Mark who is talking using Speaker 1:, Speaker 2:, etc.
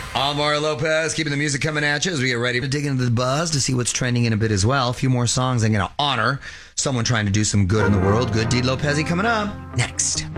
Speaker 1: Mario Lopez, keeping the music coming at you as we get ready to dig into the buzz to see what's trending in a bit as well. A few more songs I'm going to honor someone trying to do some good in the world. Good Deed Lopez coming up next.